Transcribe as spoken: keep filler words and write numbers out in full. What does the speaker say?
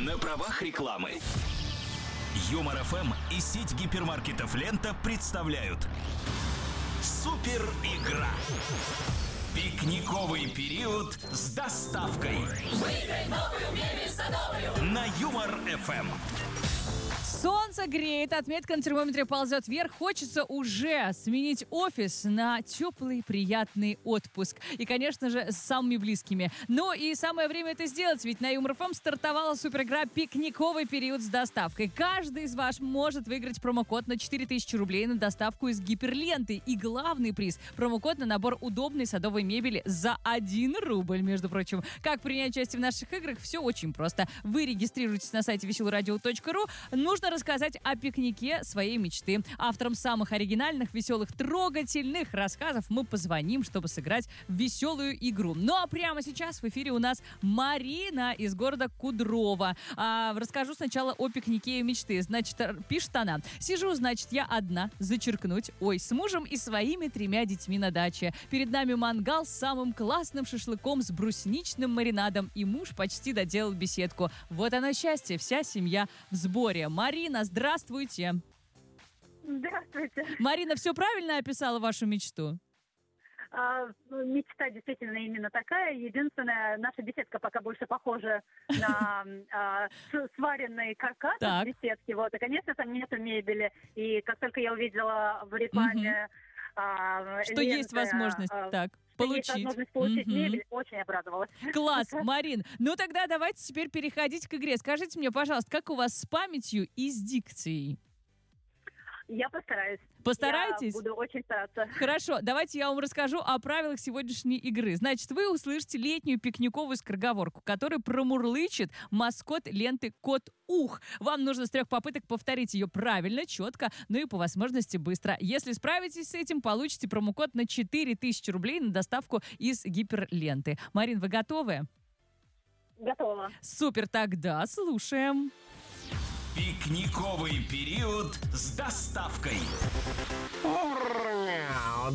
На правах рекламы. Юмор эф эм и сеть гипермаркетов «Лента» представляют Супер игра. Пикниковый период с доставкой. Выиграй новую мебель садовую На Юмор эф эм. Солнце греет, отметка на термометре ползет вверх. Хочется уже сменить офис на теплый, приятный отпуск. И, конечно же, с самыми близкими. Ну и самое время это сделать, ведь на Юмор эф эм стартовала суперигра «Пикниковый период с доставкой». Каждый из вас может выиграть промокод на четыре тысячи рублей на доставку из гиперленты. И главный приз – промокод на набор удобной садовой мебели за один рубль, между прочим. Как принять участие в наших играх? Все очень просто. Вы регистрируетесь на сайте веселое радио точка ру. Нужно рассказать о пикнике своей мечты. Авторам самых оригинальных, веселых, трогательных рассказов мы позвоним, чтобы сыграть в веселую игру. Ну а прямо сейчас в эфире у нас Марина из города Кудрово. А, расскажу сначала о пикнике ее мечты. Значит, пишет она. Сижу, значит, я одна, зачеркнуть, ой, с мужем и своими тремя детьми на даче. Перед нами мангал с самым классным шашлыком с брусничным маринадом, и муж почти доделал беседку. Вот оно счастье, вся семья в сборе. Марина, здравствуйте. Здравствуйте. Марина, все правильно описала вашу мечту? А, ну, мечта действительно именно такая. Единственное, наша беседка пока больше похожа на а, с- сваренный каркас Так. беседки. Вот. И, конечно, там нету мебели. И как только я увидела в рекламе... а, Что ленты, есть возможность а, так что получить. есть возможность получить Мгм. мебель, очень обрадовалась. Класс, Марин. Ну тогда давайте теперь переходить к игре. Скажите мне, пожалуйста, как у вас с памятью и с дикцией? Я постараюсь. Постарайтесь? Я буду очень стараться. Хорошо, давайте я вам расскажу о правилах сегодняшней игры. Значит, вы услышите летнюю пикниковую скороговорку, которую промурлычет маскот ленты «Кот Ух». Вам нужно с трех попыток повторить ее правильно, четко, ну и по возможности быстро. Если справитесь с этим, получите промокод на четыре тысячи рублей на доставку из гиперленты. Марин, вы готовы? Готова. Супер, тогда слушаем. Пикниковый период с доставкой.